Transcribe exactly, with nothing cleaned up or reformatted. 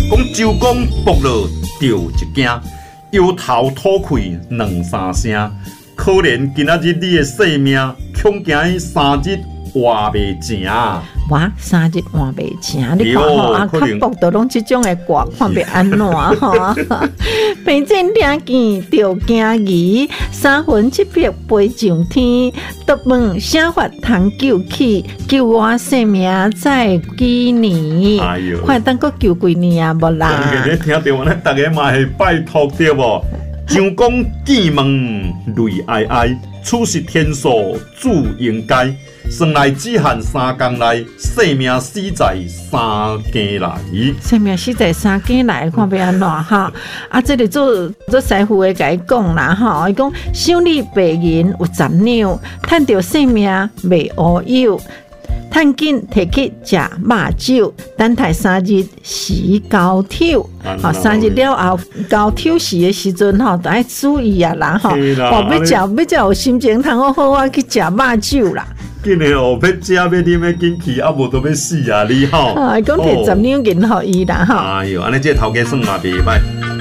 讲周公卜落着一惊，摇头吐气两三声。可怜今仔日你的性命，恐惊三日活袂成。 哇，三日换袂成，你看吼啊，较薄都拢即种的歌，看袂安怎吼？平正听见着惊疑，三魂七魄飞上天，独问啥法通救起？救我性命再几年？ 哎呦， 快等个救几年啊？无啦！ 当然，听到我咧，大家嘛是拜托对无？上公见问泪哀哀，此是天数自应该。算来只限三天内，性命死在三更来。 性命死在三更来，看要安怎哈？啊，这里做做师傅的甲伊讲啦哈，伊讲赏你白银有十两，趁着性命袂乌有。趁紧摕去食肉酒，等待三日时高挑。好，三日了后高挑时的时阵吼，就爱注意啊啦吼。哦，要食要食有心情，通好好啊去食肉酒啦。 紧的哦，要食要啉要紧去，啊无都要死啊你吼。 啊，讲摕十两银互伊啦吼。 哎呦，安尼这头家算嘛袂歹。